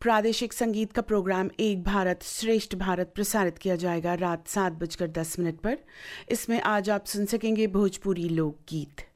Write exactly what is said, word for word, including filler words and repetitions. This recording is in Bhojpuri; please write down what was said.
प्रादेशिक संगीत का प्रोग्राम एक भारत श्रेष्ठ भारत प्रसारित किया जाएगा रात सात बजकर दस मिनट पर। इसमें आज आप सुन सकेंगे भोजपुरी लोकगीत।